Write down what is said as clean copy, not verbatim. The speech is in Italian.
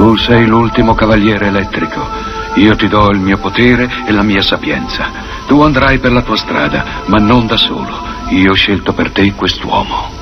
Tu sei l'ultimo cavaliere elettrico. Io ti do il mio potere e la mia sapienza. Tu andrai per la tua strada, ma non da solo. Io ho scelto per te quest'uomo.